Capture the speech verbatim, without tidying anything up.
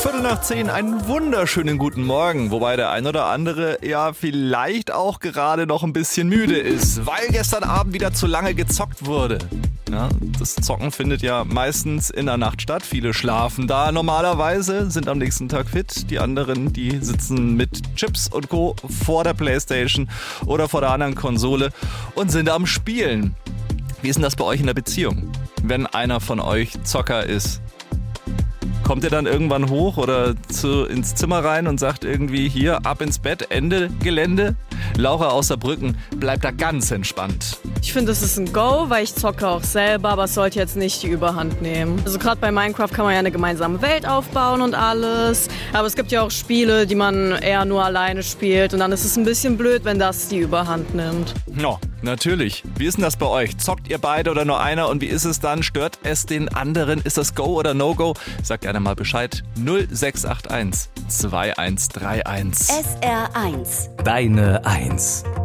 Viertel nach zehn, einen wunderschönen guten Morgen. Wobei der ein oder andere ja vielleicht auch gerade noch ein bisschen müde ist, weil gestern Abend wieder zu lange gezockt wurde. Ja, das Zocken findet ja meistens in der Nacht statt. Viele schlafen da normalerweise, sind am nächsten Tag fit. Die anderen, die sitzen mit Chips und Co. vor der Playstation oder vor der anderen Konsole und sind am Spielen. Wie ist denn das bei euch in der Beziehung, wenn einer von euch Zocker ist? Kommt ihr dann irgendwann hoch oder zu, ins Zimmer rein und sagt irgendwie hier, ab ins Bett, Ende Gelände? Laura aus Saarbrücken bleibt da ganz entspannt. Ich finde, es ist ein Go, weil ich zocke auch selber, aber es sollte jetzt nicht die Überhand nehmen. Also gerade bei Minecraft kann man ja eine gemeinsame Welt aufbauen und alles. Aber es gibt ja auch Spiele, die man eher nur alleine spielt und dann ist es ein bisschen blöd, wenn das die Überhand nimmt. Ja, natürlich. Wie ist denn das bei euch? Zockt ihr beide oder nur einer und wie ist es dann? Stört es den anderen? Ist das Go oder No-Go? Sagt gerne mal Bescheid. null sechs acht eins zwei eins drei eins. S R eins. Deine Eins.